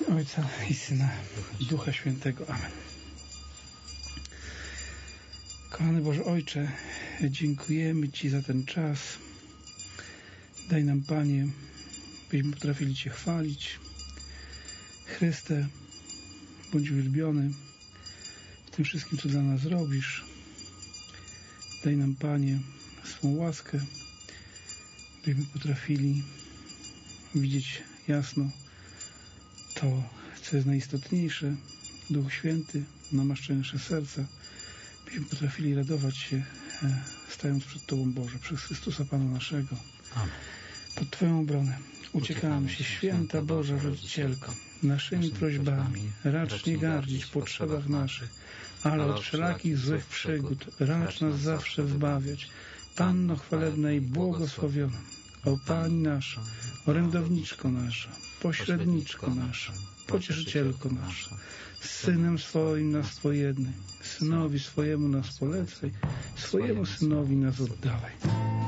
Ojca i Syna, Ducha Świętego. Amen. Kochany Boże Ojcze, dziękujemy Ci za ten czas. Daj nam, Panie, byśmy potrafili Cię chwalić. Chryste, bądź uwielbiony w tym wszystkim, co dla nas robisz. Daj nam, Panie, swą łaskę, byśmy potrafili widzieć jasno to, co jest najistotniejsze. Duch Święty, namaszczaj nasze serca, byśmy potrafili radować się, stając przed Tobą, Boże, przez Chrystusa Pana naszego. Amen. Pod Twoją obronę uciekamy się, Święta Boża Rodzicielko, naszymi prośbami racz nie gardzić w potrzebach naszych, ale od wszelakich złych przygód racz nas zawsze wbawiać. Panno chwalebna i błogosławiona, o Pani nasza, orędowniczko nasza, pośredniczko nasza, pocieszycielko nasza, z Synem swoim nas pojednaj, Synowi swojemu nas polecaj, swojemu Synowi nas oddawaj.